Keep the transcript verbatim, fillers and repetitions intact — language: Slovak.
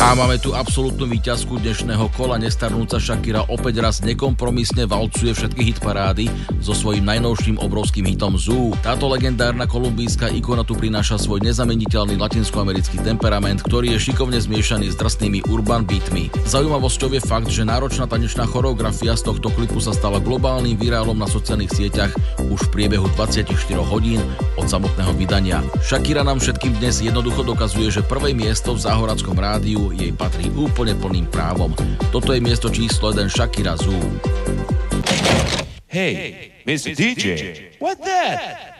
A máme tu absolútnu víťazku dnešného kola. Nestarnúca Shakira opäť raz nekompromisne valcuje všetky hitparády so svojím najnovším obrovským hitom Zoo. Táto legendárna kolumbijská ikona tu prináša svoj nezameniteľný latinskoamerický temperament, ktorý je šikovne zmiešaný s drsnými urban beatmi. Zaujímavosťou je fakt, že náročná tanečná choreografia z tohto klipu sa stala globálnym virálom na sociálnych sieťach už v priebehu dvadsaťštyri hodín od samotného vydania. Shakira nám všetkým dnes jednoducho dokazuje, že prvé miesto v záhoradskom rádiu jej patrí úplne plným právom. Toto je miesto číslo jeden Shakira Zoo. Hey, mister dý džej, what that?